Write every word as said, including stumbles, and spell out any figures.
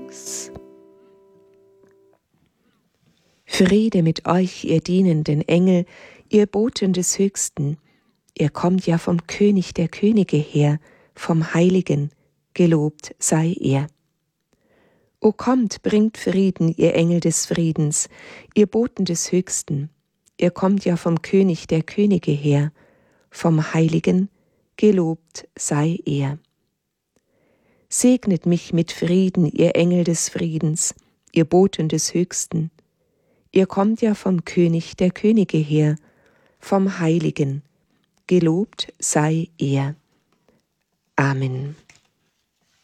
aus. Friede mit euch, ihr dienenden Engel, ihr Boten des Höchsten, ihr kommt ja vom König der Könige her, vom Heiligen, gelobt sei er. O kommt, bringt Frieden, ihr Engel des Friedens, ihr Boten des Höchsten, ihr kommt ja vom König der Könige her, vom Heiligen, gelobt sei er. Segnet mich mit Frieden, ihr Engel des Friedens, ihr Boten des Höchsten, ihr kommt ja vom König der Könige her, vom Heiligen, gelobt sei er. Amen.